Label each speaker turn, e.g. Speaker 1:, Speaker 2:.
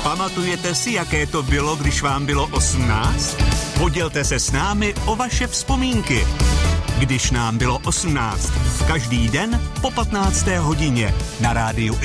Speaker 1: Pamatujete si, jaké to bylo, když vám bylo 18? Podělte se s námi o vaše vzpomínky. Když nám bylo 18, každý den po 15. hodině na rádiu